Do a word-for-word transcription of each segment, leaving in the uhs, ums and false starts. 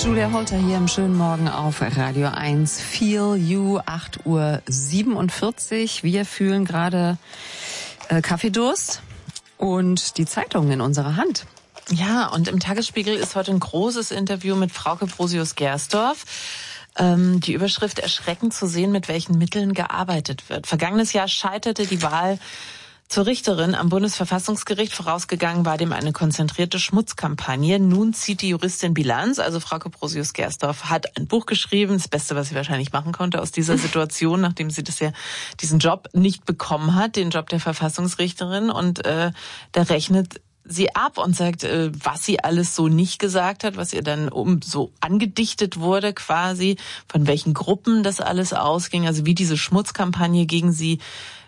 Julia Holter hier im schönen Morgen auf Radio eins. Feel You, acht Uhr siebenundvierzig. Wir fühlen gerade äh, Kaffeedurst und die Zeitung in unserer Hand. Ja, und im Tagesspiegel ist heute ein großes Interview mit Frauke Brosius-Gersdorf. Ähm, die Überschrift: Erschreckend zu sehen, mit welchen Mitteln gearbeitet wird. Vergangenes Jahr scheiterte die Wahl zur Richterin am Bundesverfassungsgericht. Vorausgegangen war dem eine konzentrierte Schmutzkampagne. Nun zieht die Juristin Bilanz. Also Frauke Brosius-Gersdorf hat ein Buch geschrieben. Das Beste, was sie wahrscheinlich machen konnte aus dieser Situation, nachdem sie das ja, diesen Job nicht bekommen hat, den Job der Verfassungsrichterin. Und äh, da rechnet sie ab und sagt, äh, was sie alles so nicht gesagt hat, was ihr dann um so angedichtet wurde quasi, von welchen Gruppen das alles ausging, also wie diese Schmutzkampagne gegen sie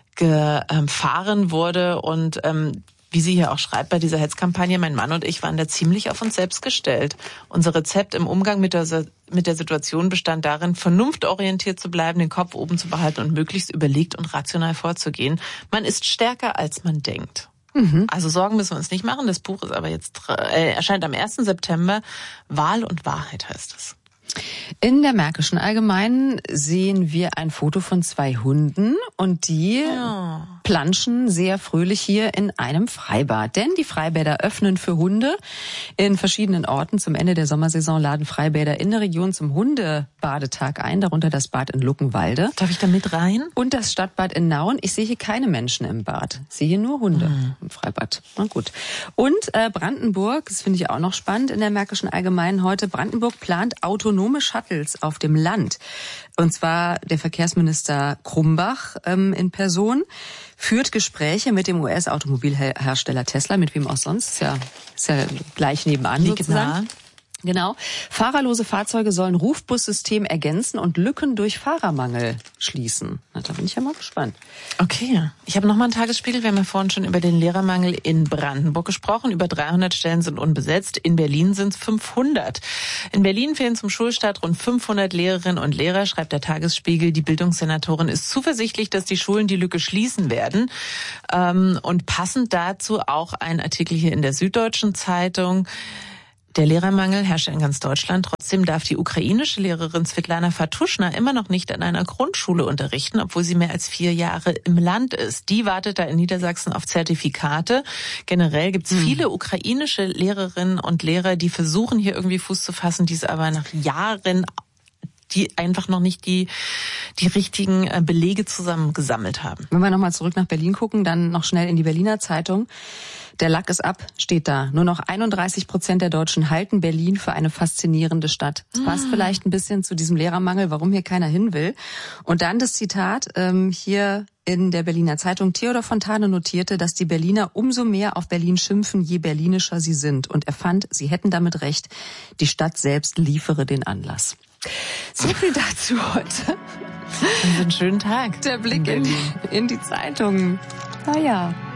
gefahren wurde und ähm, wie sie hier auch schreibt bei dieser Hetzkampagne, mein Mann und ich waren da ziemlich auf uns selbst gestellt. Unser Rezept im Umgang mit der, mit der Situation bestand darin, vernunftorientiert zu bleiben, den Kopf oben zu behalten und möglichst überlegt und rational vorzugehen. Man ist stärker, als man denkt. Mhm. Also Sorgen müssen wir uns nicht machen. Das Buch ist aber jetzt äh, erscheint am ersten September. Wahl und Wahrheit heißt es. In der Märkischen Allgemeinen sehen wir ein Foto von zwei Hunden und die ja. planschen sehr fröhlich hier in einem Freibad. Denn die Freibäder öffnen für Hunde in verschiedenen Orten. Zum Ende der Sommersaison laden Freibäder in der Region zum Hundebadetag ein, darunter das Bad in Luckenwalde. Darf ich da mit rein? Und das Stadtbad in Nauen. Ich sehe hier keine Menschen im Bad. Ich sehe hier nur Hunde mhm. im Freibad. Na gut. Und äh, Brandenburg, das finde ich auch noch spannend in der Märkischen Allgemeinen heute. Brandenburg plant autonome Shuttles auf dem Land. Und zwar der Verkehrsminister Krumbach ähm, in Person führt Gespräche mit dem U S-Automobilhersteller Tesla, mit wem auch sonst. Ist ja, ist ja gleich nebenan sozusagen. Genau. Fahrerlose Fahrzeuge sollen Rufbussystem ergänzen und Lücken durch Fahrermangel schließen. Na, da bin ich ja mal gespannt. Okay. Ich habe nochmal einen Tagesspiegel. Wir haben ja vorhin schon über den Lehrermangel in Brandenburg gesprochen. Über dreihundert Stellen sind unbesetzt. In Berlin sind es fünfhundert. In Berlin fehlen zum Schulstart rund fünfhundert Lehrerinnen und Lehrer, schreibt der Tagesspiegel. Die Bildungssenatorin ist zuversichtlich, dass die Schulen die Lücke schließen werden. Und passend dazu auch ein Artikel hier in der Süddeutschen Zeitung. Der Lehrermangel herrscht in ganz Deutschland. Trotzdem darf die ukrainische Lehrerin Svetlana Fatuschna immer noch nicht an einer Grundschule unterrichten, obwohl sie mehr als vier Jahre im Land ist. Die wartet da in Niedersachsen auf Zertifikate. Generell gibt's mhm. viele ukrainische Lehrerinnen und Lehrer, die versuchen, hier irgendwie Fuß zu fassen, die es aber nach Jahren die einfach noch nicht die die richtigen Belege zusammengesammelt haben. Wenn wir nochmal zurück nach Berlin gucken, dann noch schnell in die Berliner Zeitung. Der Lack ist ab, steht da. Nur noch einunddreißig Prozent der Deutschen halten Berlin für eine faszinierende Stadt. Das passt mm. vielleicht ein bisschen zu diesem Lehrermangel, warum hier keiner hin will. Und dann das Zitat ähm, hier in der Berliner Zeitung. Theodor Fontane notierte, dass die Berliner umso mehr auf Berlin schimpfen, je berlinischer sie sind. Und er fand, sie hätten damit recht, die Stadt selbst liefere den Anlass. So viel dazu heute. Einen schönen Tag. Der Blick in, in die Zeitung. Naja.